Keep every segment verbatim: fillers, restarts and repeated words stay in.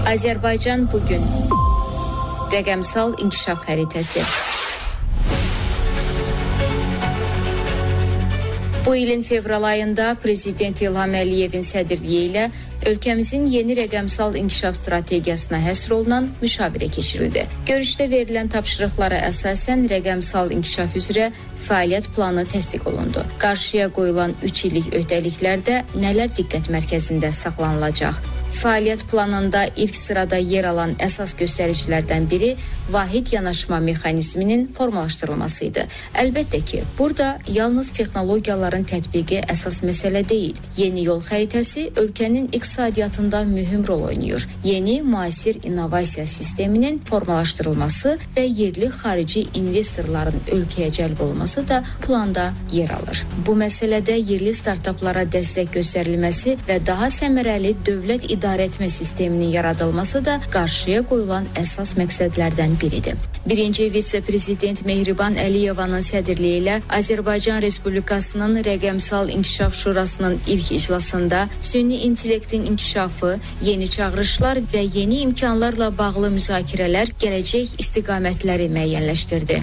Azərbaycan bugün. Rəqəmsal inkişaf xəritəsi. Bu ilin fevral ayında Prezident İlham Əliyevin sədrliyi ilə ölkəmizin yeni rəqəmsal inkişaf strategiyasına həsr olunan müşavirə keçirildi. Görüşdə verilən tapşırıqlara əsasən rəqəmsal inkişaf üzrə fəaliyyət planı təsdiq olundu. Qarşıya qoyulan üç illik öhdəliklərdə nələr diqqət mərkəzində saxlanılacaq? Fəaliyyət planında ilk sırada yer alan əsas göstəricilərdən biri vahid yanaşma mexanizminin formalaşdırılması idi. Əlbəttə ki, burada yalnız texnologiyaların tətbiqi əsas məsələ deyil. Yeni yol xəritəsi ölkənin iqtisadiyyatında mühüm rol oynayır. Yeni müasir innovasiya sisteminin formalaşdırılması və yerli xarici investorların ölkəyə cəlb olması da planda yer alır. Bu məsələdə yerli startaplara dəstək göstərilməsi və daha səmərəli dövlət idarəetmə sisteminin yaradılması da qarşıya qoyulan əsas məqsədlərdən biridir. Birinci vitse-prezident Mehriban Əliyevanın sədrliyi ilə Azərbaycan Respublikasının Rəqəmsal İnkişaf Şurasının ilk iclasında süni intellektin inkişafı, yeni çağırışlar və yeni imkanlarla bağlı müzakirələr gələcək istiqamətləri müəyyənləşdirdi.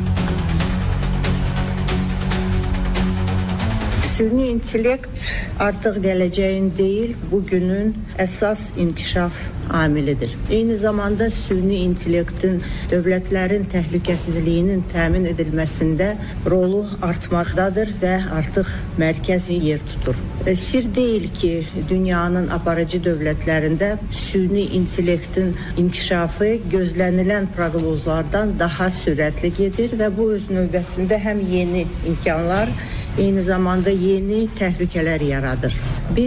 Süni intellekt artıq gələcəyin deyil, bugünün əsas inkişaf amilidir. Eyni zamanda süni intellektin dövlətlərin təhlükəsizliyinin təmin edilməsində rolu artmaqdadır və artıq mərkəzi yer tutur. Sir deyil ki, dünyanın aparıcı dövlətlərində süni intellektin inkişafı gözlənilən proqnozlardan daha sürətli gedir və bu öz növbəsində həm yeni imkanlar, eyni zamanda yeni təhlükələr yaradır. Biz